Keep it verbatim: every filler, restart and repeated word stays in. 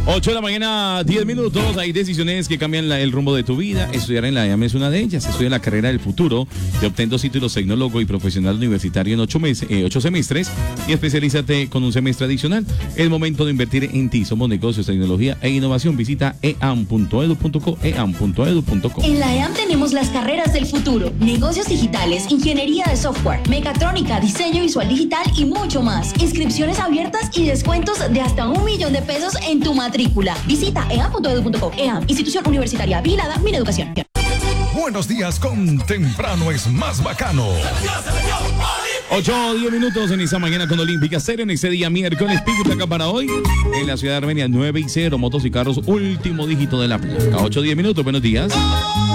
ocho de la mañana, diez minutos. Hay decisiones que cambian la, el rumbo de tu vida. Estudiar en la I A M es una de ellas. Estudia la carrera del futuro. Te obtén dos títulos tecnólogo y profesional universitario en ocho, meses, eh, ocho semestres y especialízate con un semestre adicional. Es momento de invertir en ti. Somos negocios, tecnología e innovación. Visita e a m punto edu punto co, e a m punto edu punto co. En la E A M tenemos las carreras del futuro, negocios digitales, ingeniería de software, mecatrónica, diseño visual digital y mucho más. Inscripciones abiertas y descuentos de hasta un millón de pesos en tu matrícula. Visita e a m punto edu punto co. E A M, institución universitaria vigilada, Mineducación. Buenos días con Temprano es más bacano. ocho, diez minutos en esta mañana con Olímpica Cero. En este día miércoles, pico acá para hoy. En la ciudad de Armenia, nueve y cero, motos y carros, último dígito de la placa. ocho, diez minutos, buenos días.